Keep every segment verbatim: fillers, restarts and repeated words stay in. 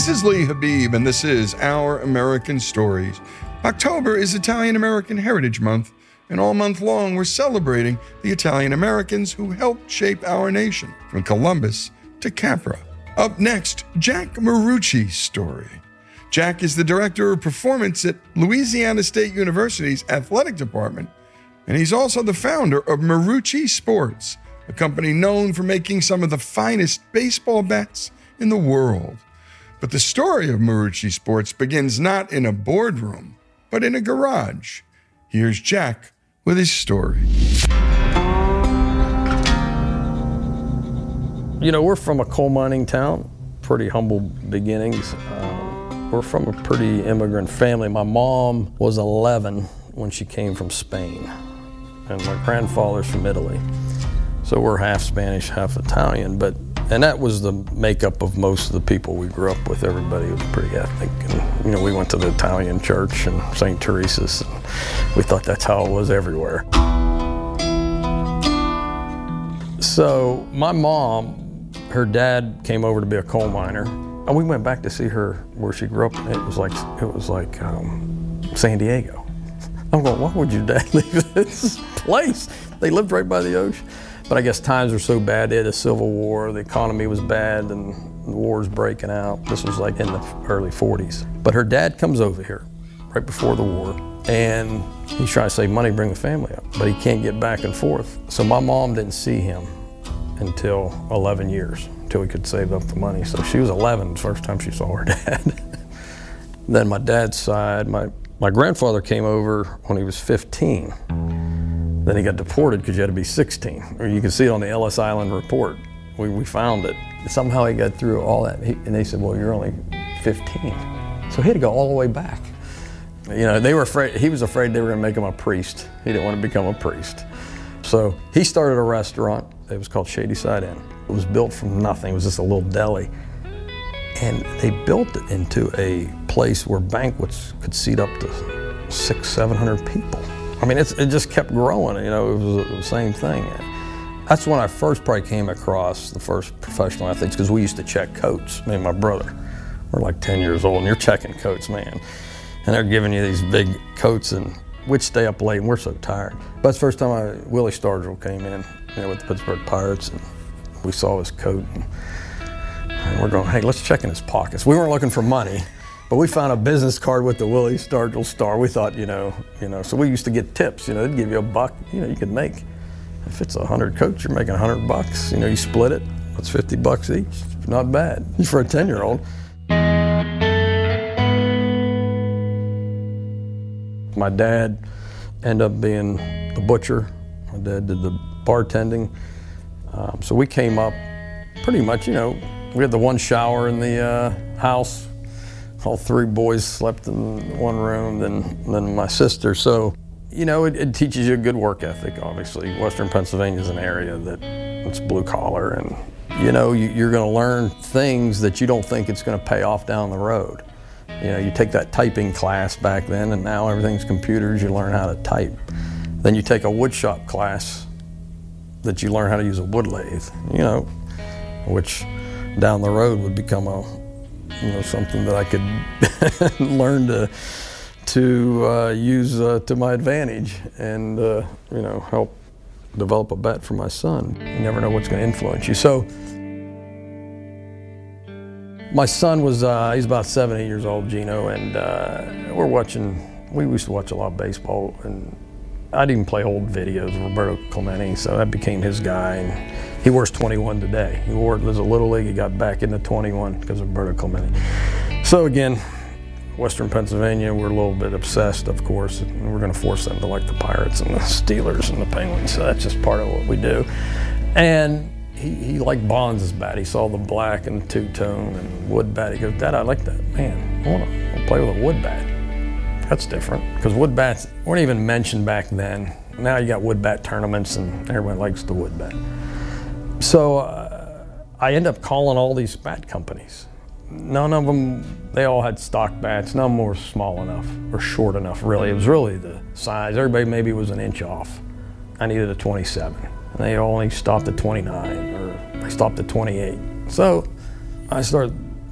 This is Lee Habib, and this is Our American Stories. October is Italian American Heritage Month, and all month long we're celebrating the Italian Americans who helped shape our nation, from Columbus to Capra. Up next, Jack Marucci's story. Jack is the Director of Performance at Louisiana State University's Athletic Department, and he's also the founder of Marucci Sports, a company known for making some of the finest baseball bats in the world. But the story of Marucci Sports begins not in a boardroom, but in a garage. Here's Jack with his story. You know, we're from a coal mining town, pretty humble beginnings. Um, we're from a pretty immigrant family. My mom was eleven when she came from Spain, and my grandfather's from Italy. So we're half Spanish, half Italian, but and that was the makeup of most of the people we grew up with. Everybody was pretty ethnic, and you know, we went to the Italian church and Saint Teresa's, and we thought that's how it was everywhere. So my mom, her dad came over to be a coal miner, and we went back to see her where she grew up. It was like it was like um, San Diego. I'm going, why would your dad leave this place? They lived right by the ocean. But I guess times were so bad. They had a civil war, the economy was bad, and the war was breaking out. This was like in the early forties. But her dad comes over here right before the war, and he's trying to save money, bring the family up, but he can't get back and forth. So my mom didn't see him until eleven years, until he could save up the money. So she was eleven the first time she saw her dad. Then my dad's side, my, my grandfather came over when he was fifteen. Then he got deported because you had to be sixteen. Or you can see it on the Ellis Island report. We, we found it. Somehow he got through all that. He, and they said, well, you're only fifteen. So he had to go all the way back. You know, they were afraid, he was afraid they were gonna make him a priest. He didn't want to become a priest. So he started a restaurant. It was called Shadyside Inn. It was built from nothing. It was just a little deli. And they built it into a place where banquets could seat up to six, seven hundred people. I mean, it's, it just kept growing, you know, it was the same thing. That's when I first probably came across the first professional athletes, because we used to check coats, me and my brother. We're like ten years old, and you're checking coats, man. And they're giving you these big coats, and we'd stay up late, and we're so tired. But it's the first time I, Willie Stargell came in, you know, with the Pittsburgh Pirates, and we saw his coat, and, and we're going, hey, let's check in his pockets. We weren't looking for money. But we found a business card with the Willie Stargell star. We thought, you know, you know, so we used to get tips. You know, they'd give you a buck. You know, you could make, if it's a hundred coats, you're making a hundred bucks. You know, you split it. That's fifty bucks each. Not bad for a ten-year-old. My dad ended up being the butcher. My dad did the bartending. Um, so we came up pretty much, you know, we had the one shower in the uh, house. All three boys slept in one room, then, then my sister. So, you know, it, it teaches you a good work ethic, obviously. Western Pennsylvania is an area that it's blue collar, and, you know, you, you're gonna learn things that you don't think it's gonna pay off down the road. You know, you take that typing class back then, and now everything's computers, you learn how to type. Then you take a wood shop class that you learn how to use a wood lathe, you know, which down the road would become a you know, something that I could learn to to uh, use uh, to my advantage, and uh, you know, help develop a bat for my son. You never know what's going to influence you. So my son was uh, he's about seven, eight years old, Gino, and uh, we're watching. We used to watch a lot of baseball, and I'd even play old videos of Roberto Clemente, so that became his guy. And he wears twenty-one today. He wore it as a little league. He got back into twenty-one because of Roberto Clemente. So again, Western Pennsylvania, we're a little bit obsessed, of course, and we're going to force them to like the Pirates and the Steelers and the Penguins. So that's just part of what we do. And he, he liked Bonds' bat. He saw the black and two-tone and wood bat. He goes, Dad, I like that. Man, I want to play with a wood bat. That's different, because wood bats weren't even mentioned back then. Now you got wood bat tournaments, and everyone likes the wood bat. So uh, I end up calling all these bat companies. None of them, they all had stock bats. None of them were small enough or short enough, really. It was really the size. Everybody maybe was an inch off. I needed a twenty-seven. And they only stopped at twenty-nine, or they stopped at twenty-eight. So I started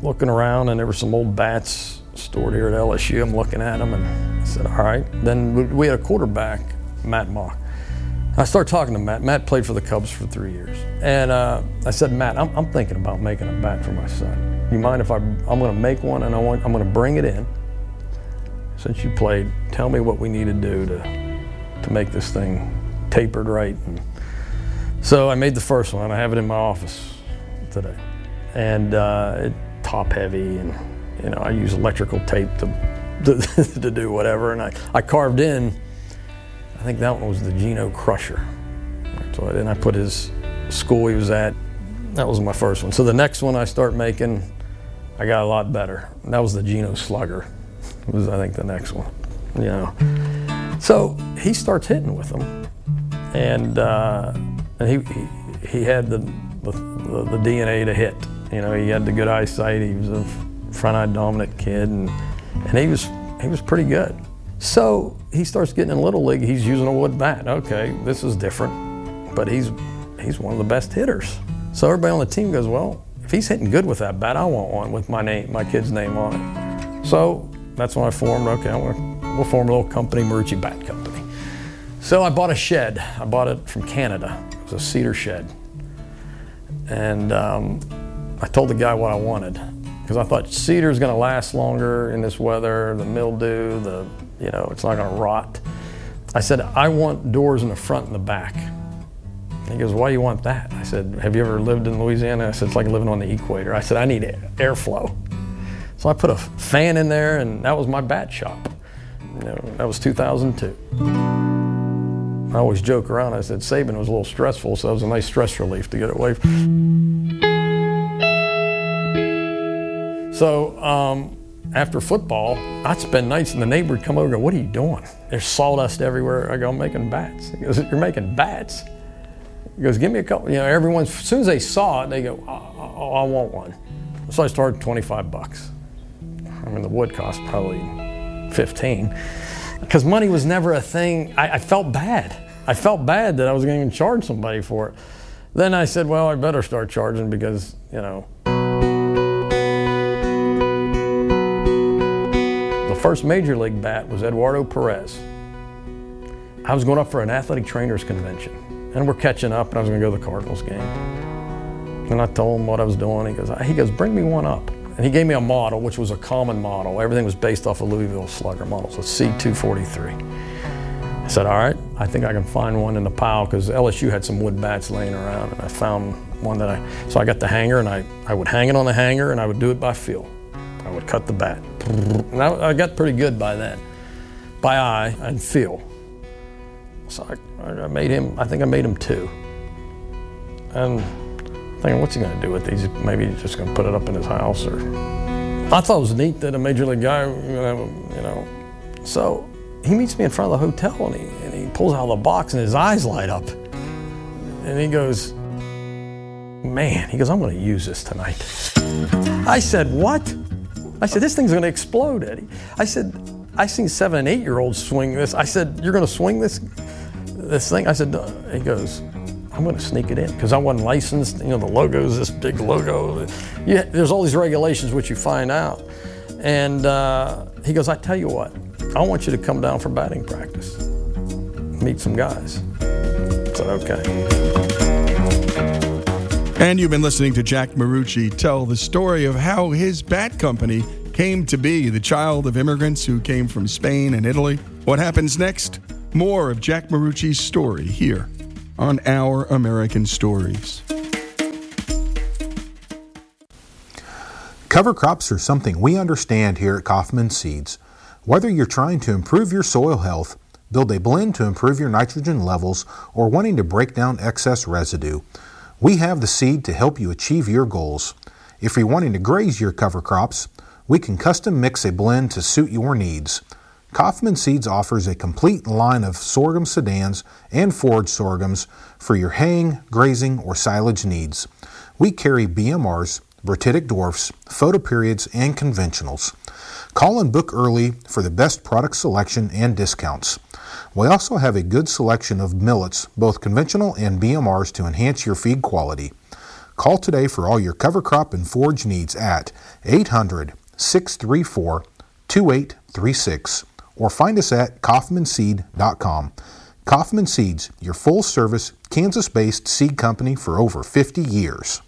looking around, and there were some old bats stored here at L S U. I'm looking at them, and I said, all right. Then we had a quarterback, Matt Mock. I started talking to Matt. Matt played for the Cubs for three years. And uh, I said, Matt, I'm, I'm thinking about making a bat for my son. You mind if I, I'm going to make one, and I want, I'm going to bring it in. Since you played, tell me what we need to do to, to make this thing tapered right. And so I made the first one. I have it in my office today. And uh, it top heavy, and you know, I use electrical tape to, to, to do whatever. And I, I carved in, I think that one was the Geno Crusher. So then I put his school he was at. That was my first one. So the next one I start making, I got a lot better. That was the Geno Slugger. It was, I think, the next one. You know. So he starts hitting with them, and uh, and he, he he had the the, the D N A to hit. You know, he had the good eyesight. He was a front-eye dominant kid, and and he was he was pretty good. So he starts getting in Little League. He's using a wood bat. Okay, this is different, but he's he's one of the best hitters. So everybody on the team goes, well, if he's hitting good with that bat, I want one with my name, my kid's name on it. So that's when I formed. Okay, I'm gonna, we'll form a little company, Marucci Bat Company. So I bought a shed. I bought it from Canada. It was a cedar shed, and um, I told the guy what I wanted, because I thought cedar's going to last longer in this weather, the mildew, the, you know, it's not going to rot. I said, I want doors in the front and the back. He goes, why do you want that? I said, have you ever lived in Louisiana? I said, it's like living on the equator. I said, I need airflow. So I put a fan in there, and that was my bat shop. You know, that was two thousand two. I always joke around. I said, Saban was a little stressful, so it was a nice stress relief to get away from. So um, after football, I'd spend nights, and the neighbor would come over and go, what are you doing? There's sawdust everywhere. I go, I'm making bats. He goes, you're making bats? He goes, give me a couple. You know, everyone, as soon as they saw it, they go, oh, oh, I want one. So I started twenty-five bucks. I mean, the wood cost probably fifteen. Because money was never a thing. I, I felt bad. I felt bad that I was going to charge somebody for it. Then I said, well, I better start charging because, you know. The first major league bat was Eduardo Perez. I was going up for an athletic trainers convention, and we're catching up, and I was going to go to the Cardinals game. And I told him what I was doing. He goes, he goes, bring me one up. And he gave me a model, which was a common model. Everything was based off of Louisville Slugger models, a C two forty-three. I said, all right, I think I can find one in the pile, because L S U had some wood bats laying around, and I found one that I, so I got the hanger, and I, I would hang it on the hanger, and I would do it by feel. I would cut the bat. And I, I got pretty good by that, by eye and feel. So I, I made him, I think I made him two. And thinking, what's he going to do with these? Maybe he's just going to put it up in his house. Or I thought it was neat that a major league guy, you know, you know. So he meets me in front of the hotel, and he, and he pulls out of the box, and his eyes light up. And he goes, man, he goes, I'm going to use this tonight. I said, what? I said, this thing's going to explode, Eddie. I said, I seen seven and eight-year-olds swing this. I said, you're going to swing this, this thing? I said, he goes, I'm going to sneak it in, because I wasn't licensed. You know, the logo's this big logo. Yeah, there's all these regulations which you find out. And uh, he goes, I tell you what, I want you to come down for batting practice, meet some guys. I said, okay. And you've been listening to Jack Marucci tell the story of how his bat company came to be, the child of immigrants who came from Spain and Italy. What happens next? More of Jack Marucci's story here on Our American Stories. Cover crops are something we understand here at Kaufman Seeds. Whether you're trying to improve your soil health, build a blend to improve your nitrogen levels, or wanting to break down excess residue, we have the seed to help you achieve your goals. If you're wanting to graze your cover crops, we can custom mix a blend to suit your needs. Kaufman Seeds offers a complete line of sorghum sedans and forage sorghums for your haying, grazing, or silage needs. We carry B M Rs, Bratitic dwarfs, photoperiods, and conventionals. Call and book early for the best product selection and discounts. We also have a good selection of millets, both conventional and B M Rs, to enhance your feed quality. Call today for all your cover crop and forage needs at eight hundred, six three four, two eight three six or find us at kaufman seed dot com. Kaufman Seeds, your full-service, Kansas-based seed company for over fifty years.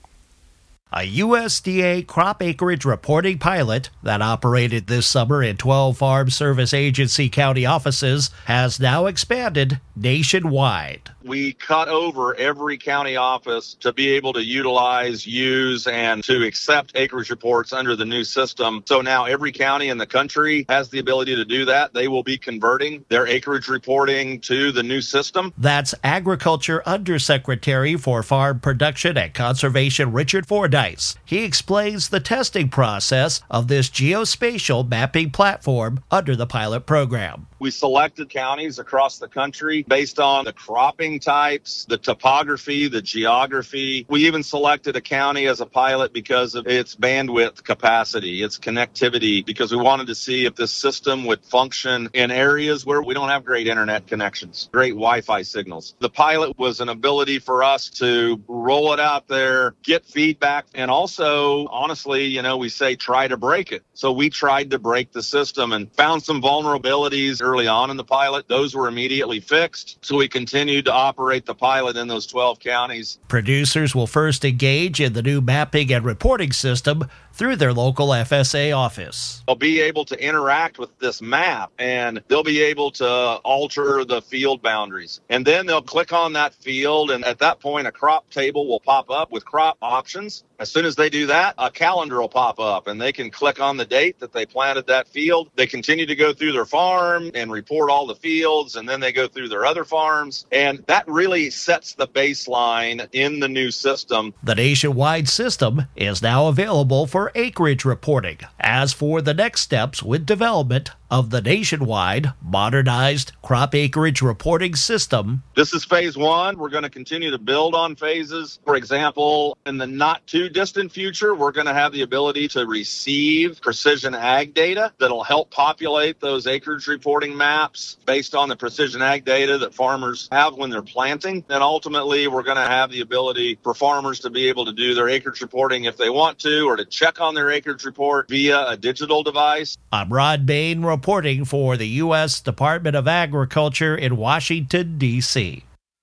A U S D A crop acreage reporting pilot that operated this summer in twelve Farm Service Agency county offices has now expanded nationwide. We cut over every county office to be able to utilize, use, and to accept acreage reports under the new system. So now every county in the country has the ability to do that. They will be converting their acreage reporting to the new system. That's Agriculture Undersecretary for Farm Production and Conservation Richard Fordyce. He explains the testing process of this geospatial mapping platform under the pilot program. We selected counties across the country based on the cropping types, the topography, the geography. We even selected a county as a pilot because of its bandwidth capacity, its connectivity, because we wanted to see if this system would function in areas where we don't have great internet connections, great Wi-Fi signals. The pilot was an ability for us to roll it out there, get feedback, and also, honestly, you know, we say try to break it. So we tried to break the system and found some vulnerabilities early on in the pilot. Those were immediately fixed. So we continued to operate the pilot in those twelve counties. Producers will first engage in the new mapping and reporting system through their local F S A office. They'll be able to interact with this map, and they'll be able to alter the field boundaries. And then they'll click on that field, and at that point, a crop table will pop up with crop options. As soon as they do that, a calendar will pop up, and they can click on the date that they planted that field. They continue to go through their farm and report all the fields, and then they go through their other farms. And that really sets the baseline in the new system. The nationwide system is now available for acreage reporting. As for the next steps with development of the nationwide modernized crop acreage reporting system. This is phase one. We're going to continue to build on phases. For example, in the not too distant future, we're going to have the ability to receive precision ag data that'll help populate those acreage reporting maps based on the precision ag data that farmers have when they're planting. And ultimately, we're going to have the ability for farmers to be able to do their acreage reporting if they want to, or to check on their acreage report via a digital device. I'm Rod Bain reporting for the U S Department of Agriculture in Washington, D C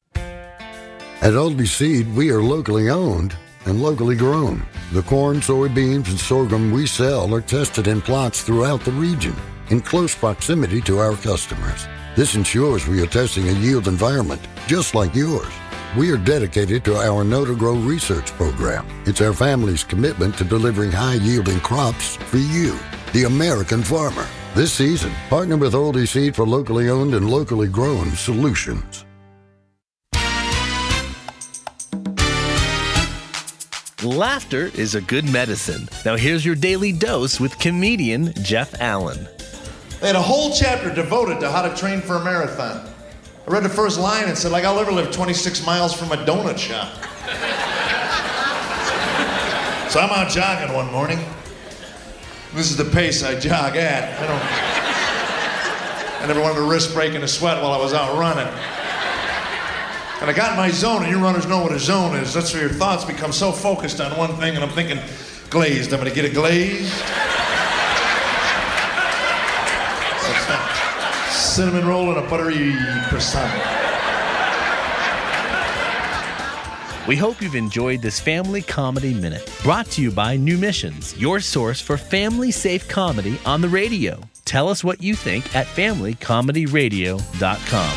At Oldie Seed, we are locally owned and locally grown. The corn, soybeans, and sorghum we sell are tested in plots throughout the region in close proximity to our customers. This ensures we are testing a yield environment just like yours. We are dedicated to our Know to Grow research program. It's our family's commitment to delivering high-yielding crops for you, the American farmer. This season, partner with Oldie Seed for locally owned and locally grown solutions. Laughter is a good medicine. Now here's your daily dose with comedian Jeff Allen. They had a whole chapter devoted to how to train for a marathon. I read the first line and said, like, I'll ever live twenty-six miles from a donut shop. So I'm out jogging one morning. This is the pace I jog at. I don't, I never wanted to risk breaking a sweat while I was out running. And I got in my zone, and you runners know what a zone is. That's where your thoughts become so focused on one thing, and I'm thinking, glazed, I'm gonna get it glazed. Cinnamon roll and a buttery croissant. We hope you've enjoyed this Family Comedy Minute, brought to you by New Missions, your source for family-safe comedy on the radio. Tell us what you think at family comedy radio dot com.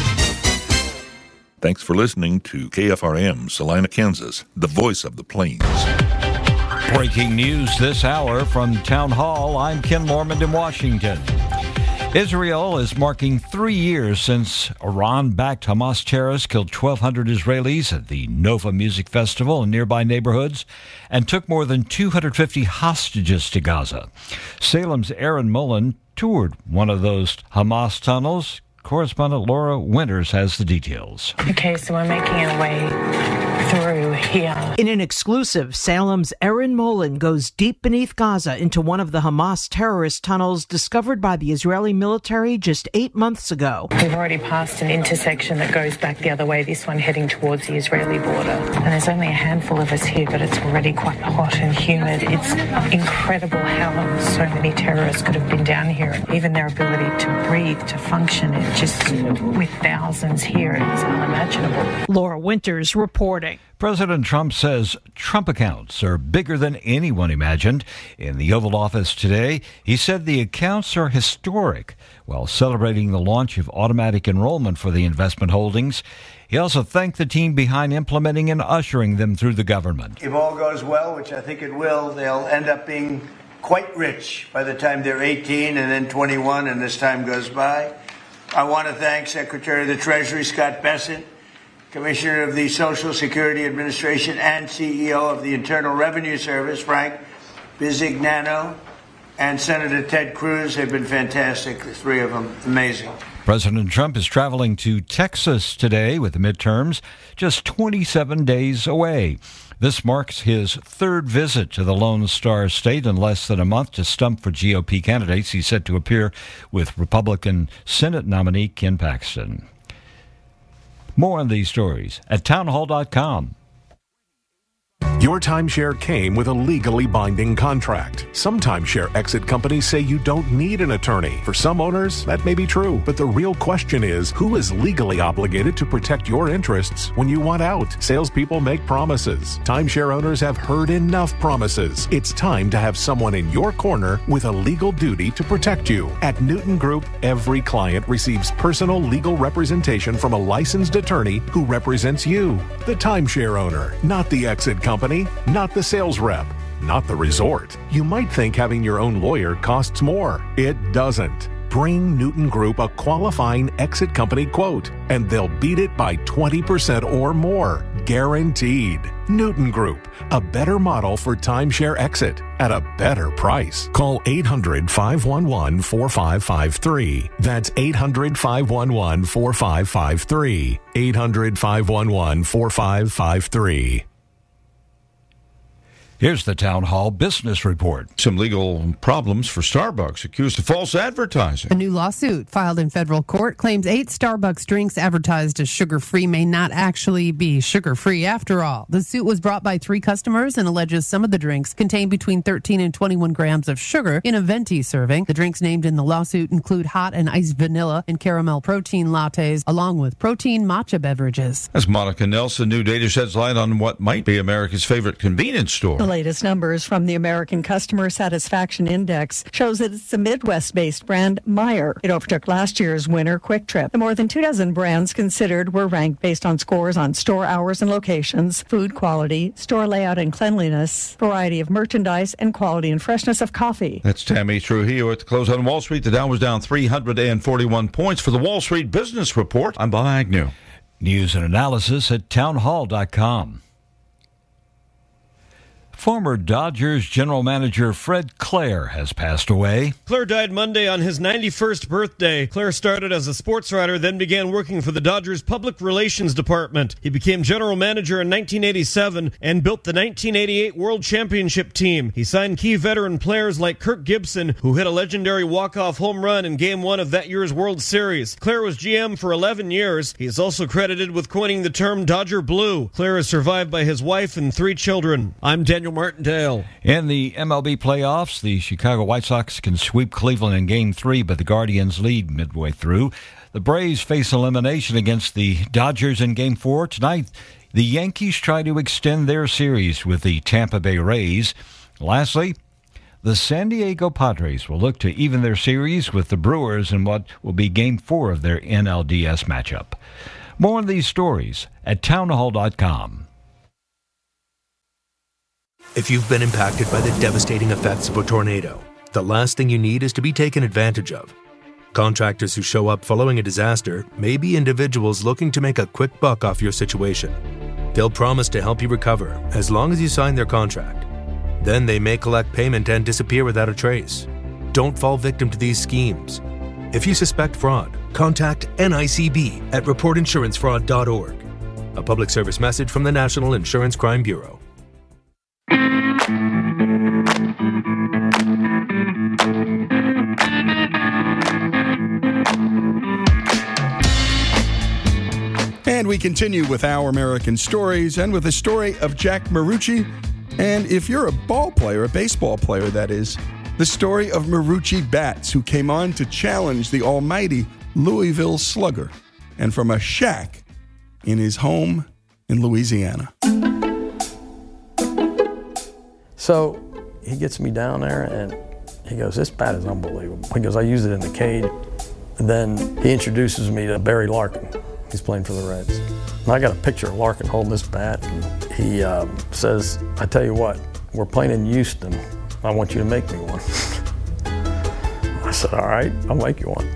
Thanks for listening to K F R M, Salina, Kansas, the voice of the Plains. Breaking news this hour from Town Hall. I'm Ken Lormand in Washington. Israel is marking three years since Iran-backed Hamas terrorists killed twelve hundred Israelis at the Nova Music Festival in nearby neighborhoods and took more than two hundred fifty hostages to Gaza. Salem's Aaron Mullen toured one of those Hamas tunnels. Correspondent Laura Winters has the details. Okay, so we're making our way through here. In an exclusive, Salem's Erin Molan goes deep beneath Gaza into one of the Hamas terrorist tunnels discovered by the Israeli military just eight months ago. We've already passed an intersection that goes back the other way, this one heading towards the Israeli border. And there's only a handful of us here, but it's already quite hot and humid. It's incredible how so many terrorists could have been down here. Even their ability to breathe, to function, it just, with thousands here, it's unimaginable. Laura Winters reporting. President Trump says Trump accounts are bigger than anyone imagined. In the Oval Office today, he said the accounts are historic while celebrating the launch of automatic enrollment for the investment holdings. He also thanked the team behind implementing and ushering them through the government. If all goes well, which I think it will, they'll end up being quite rich by the time they're eighteen and then twenty-one and this time goes by. I want to thank Secretary of the Treasury Scott Bessent, Commissioner of the Social Security Administration and C E O of the Internal Revenue Service, Frank Bisignano, and Senator Ted Cruz. They've been fantastic, the three of them. Amazing. President Trump is traveling to Texas today with the midterms just twenty-seven days away. This marks his third visit to the Lone Star State in less than a month to stump for G O P candidates. He's set to appear with Republican Senate nominee Ken Paxton. More on these stories at townhall dot com. Your timeshare came with a legally binding contract. Some timeshare exit companies say you don't need an attorney. For some owners, that may be true, but the real question is, who is legally obligated to protect your interests when you want out? Salespeople make promises. Timeshare owners have heard enough promises. It's time to have someone in your corner with a legal duty to protect you. At Newton Group, every client receives personal legal representation from a licensed attorney who represents you, the timeshare owner, not the exit company. Company, not the sales rep, not the resort. You might think having your own lawyer costs more. It doesn't. Bring Newton Group a qualifying exit company quote, and they'll beat it by twenty percent or more. Guaranteed. Newton Group, a better model for timeshare exit at a better price. Call eight hundred, five one one, four five five three. That's eight hundred, five one one, four five five three. eight hundred, five one one, four five five three. Here's the Town Hall Business Report. Some legal problems for Starbucks, accused of false advertising. A new lawsuit filed in federal court claims eight Starbucks drinks advertised as sugar-free may not actually be sugar-free after all. The suit was brought by three customers and alleges some of the drinks contain between thirteen and twenty-one grams of sugar in a venti serving. The drinks named in the lawsuit include hot and iced vanilla and caramel protein lattes, along with protein matcha beverages. As Monica Nelson, new data sheds light on what might be America's favorite convenience store. The latest numbers from the American Customer Satisfaction Index shows that it's the Midwest-based brand Meijer. It overtook last year's winner, Quick Trip. The more than two dozen brands considered were ranked based on scores on store hours and locations, food quality, store layout and cleanliness, variety of merchandise, and quality and freshness of coffee. That's Tammy Trujillo at the close on Wall Street. The Dow was down three hundred forty-one points. For the Wall Street Business Report, I'm Bob Agnew. News and analysis at townhall dot com. Former Dodgers general manager Fred Clare has passed away. Clare died Monday on his ninety-first birthday. Clare started as a sports writer, then began working for the Dodgers Public Relations Department. He became general manager in nineteen eighty-seven and built the nineteen eighty-eight World Championship team. He signed key veteran players like Kirk Gibson, who hit a legendary walk-off home run in Game one of that year's World Series. Clare was G M for eleven years. He is also credited with coining the term Dodger Blue. Clare is survived by his wife and three children. I'm Daniel Martindale. In the M L B playoffs, the Chicago White Sox can sweep Cleveland in Game three, but the Guardians lead midway through. The Braves face elimination against the Dodgers in Game four. Tonight, the Yankees try to extend their series with the Tampa Bay Rays. Lastly, the San Diego Padres will look to even their series with the Brewers in what will be Game four of their N L D S matchup. More on these stories at townhall dot com. If you've been impacted by the devastating effects of a tornado, the last thing you need is to be taken advantage of. Contractors who show up following a disaster may be individuals looking to make a quick buck off your situation. They'll promise to help you recover as long as you sign their contract. Then they may collect payment and disappear without a trace. Don't fall victim to these schemes. If you suspect fraud, contact N I C B at report insurance fraud dot org. A public service message from the National Insurance Crime Bureau. And we continue with Our American Stories, and with the story of Jack Marucci. And if you're a ball player, a baseball player that is, the story of Marucci Bats, who came on to challenge the almighty Louisville Slugger, and from a shack in his home in Louisiana. So he gets me down there and he goes, this bat is unbelievable. He goes, I use it in the cage. And then he introduces me to Barry Larkin. He's playing for the Reds. And I got a picture of Larkin holding this bat, and he um, says, I tell you what, we're playing in Houston. I want you to make me one. I said, all right, I'll make you one.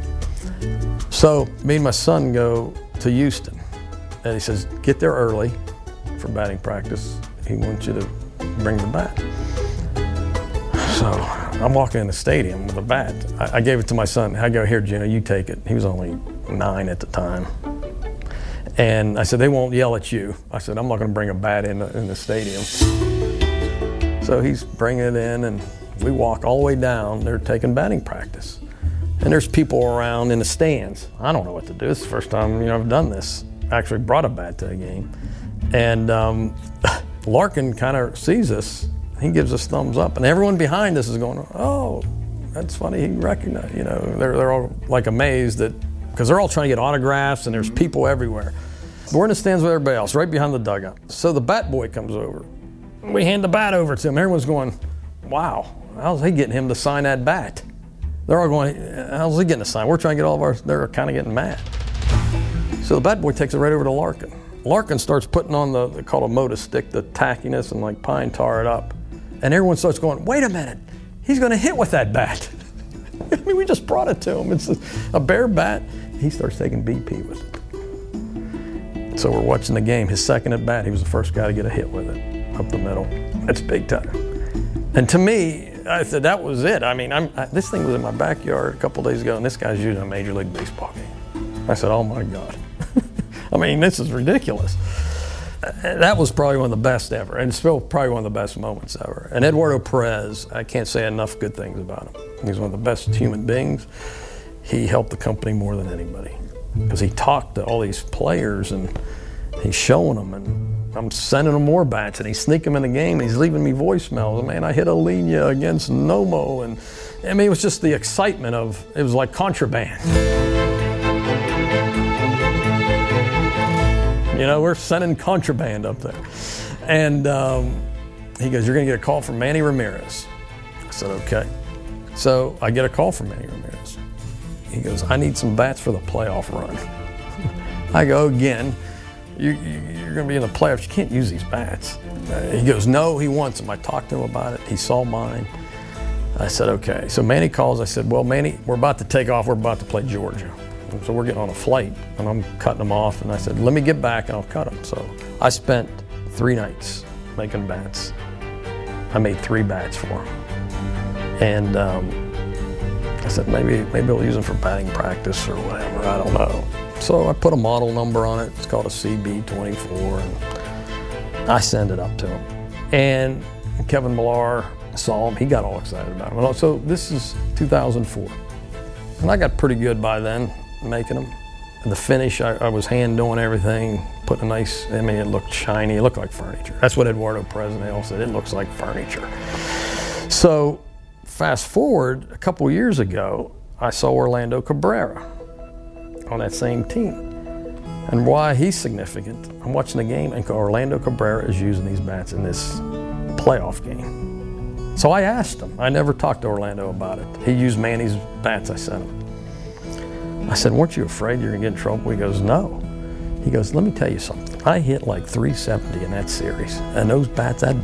So me and my son go to Houston, and he says, get there early for batting practice. He wants you to bring the bat. So I'm walking in the stadium with a bat. I, I gave it to my son. I go, here, Gino, you take it. He was only nine at the time. And I said, they won't yell at you. I said, I'm not going to bring a bat in the, in the stadium. So he's bringing it in, and we walk all the way down. They're taking batting practice. And there's people around in the stands. I don't know what to do. It's the first time you know I've done this. I actually brought a bat to a game. And um, Larkin kind of sees us. He gives us thumbs up. And everyone behind us is going, oh, that's funny. He recognized, you know, they're, they're all like amazed that, because they're all trying to get autographs and there's people everywhere. We're in the stands with everybody else, right behind the dugout. So the bat boy comes over. We hand the bat over to him. Everyone's going, wow, how's he getting him to sign that bat? They're all going, how's he getting a sign? We're trying to get all of ours. They're kind of getting mad. So the bat boy takes it right over to Larkin. Larkin starts putting on the, they call it a Moda stick, the tackiness, and like pine tar it up. And everyone starts going, wait a minute, he's going to hit with that bat. I mean, we just brought it to him. It's a, a bare bat. He starts taking B P with it. So we're watching the game. His second at bat, he was the first guy to get a hit with it up the middle. That's big time. And to me, I said that was it. I mean, I'm, I, this thing was in my backyard a couple days ago, and this guy's using a Major League Baseball game. I said, oh my God. I mean, this is ridiculous. That was probably one of the best ever, and still probably one of the best moments ever. And Eduardo Perez, I can't say enough good things about him. He's one of the best human beings. He helped the company more than anybody because he talked to all these players and he's showing them, and I'm sending him more bats, and he's sneaking them in the game, and he's leaving me voicemails. Man, I hit a linea against Nomo, and I mean, it was just the excitement of, it was like contraband. You know, we're sending contraband up there. And um, he goes, you're going to get a call from Manny Ramirez. I said, okay. So I get a call from Manny Ramirez. He goes, I need some bats for the playoff run. I go, again, you, you, you're going to be in the playoffs. You can't use these bats. Uh, he goes, no, he wants them. I talked to him about it. He saw mine. I said, okay. So Manny calls. I said, well, Manny, we're about to take off. We're about to play Georgia. So we're getting on a flight, and I'm cutting them off. And I said, let me get back, and I'll cut them. So I spent three nights making bats. I made three bats for him. And um, I said, maybe maybe I'll use them for batting practice or whatever. I don't know. So I put a model number on it. It's called a C B twenty-four. And I send it up to him. And Kevin Millar saw him. He got all excited about him. So this is two thousand four. And I got pretty good by then, making them. And the finish, I, I was hand doing everything, putting a nice, I mean, it looked shiny, it looked like furniture. That's what Eduardo Perez said, it looks like furniture. So fast forward, a couple years ago, I saw Orlando Cabrera on that same team. And why he's significant, I'm watching the game, and Orlando Cabrera is using these bats in this playoff game. So I asked him. I never talked to Orlando about it. He used Manny's bats I sent him. I said, weren't you afraid you're going to get in trouble? He goes, no. He goes, let me tell you something. I hit like three seventy in that series. And those bats, that